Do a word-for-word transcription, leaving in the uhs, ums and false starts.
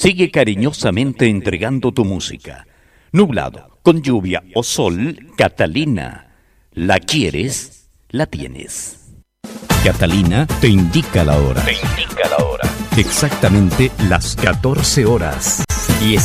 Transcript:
sigue cariñosamente entregando tu música. Nublado, con lluvia o sol, Catalina. ¿La quieres? La tienes. Catalina te indica la hora. Te indica la hora. Exactamente las catorce horas. diez